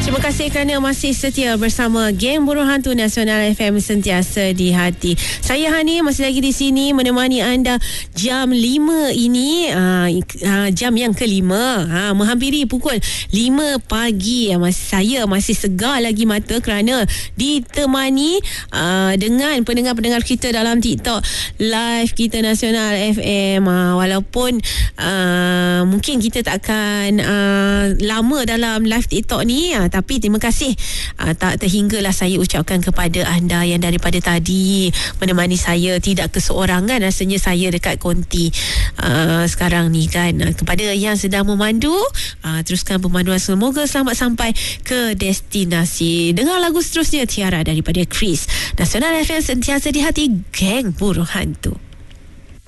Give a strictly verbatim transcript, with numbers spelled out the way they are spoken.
Terima kasih kerana masih setia bersama Geng Burung Hantu Nasional F M, sentiasa di hati. Saya Hani masih lagi di sini menemani anda jam lima ini, uh, uh, jam yang kelima, uh, menghampiri pukul lima pagi. Uh, saya masih segar lagi mata kerana ditemani uh, dengan pendengar-pendengar kita dalam TikTok live kita Nasional F M. Uh, walaupun uh, mungkin kita tak akan uh, lama dalam live TikTok ni, uh, tapi terima kasih uh, tak terhinggalah saya ucapkan kepada anda yang daripada tadi menemani saya tidak keseorangan rasanya saya dekat konti uh, sekarang ni kan. Uh, kepada yang sedang memandu, uh, teruskan pemanduan, semoga selamat sampai ke destinasi. Dengar lagu seterusnya, Tiara daripada Chris. Nasional F M, sentiasa di hati, Geng Burung Hantu.